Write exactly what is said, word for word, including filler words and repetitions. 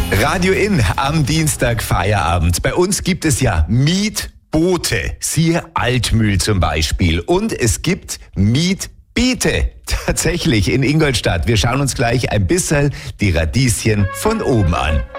Radio In am Dienstag Feierabend. Bei uns gibt es ja Mietboote, siehe Altmühl zum Beispiel. Und es gibt Mietbeete, tatsächlich in Ingolstadt. Wir schauen uns gleich ein bisschen die Radieschen von oben an.